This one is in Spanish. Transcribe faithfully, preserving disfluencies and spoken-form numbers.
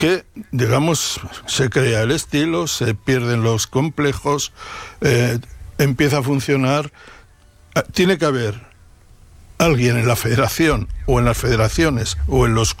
que, digamos, se crea el estilo, se pierden los complejos, eh, empieza a funcionar. Tiene que haber alguien en la federación o en las federaciones o en los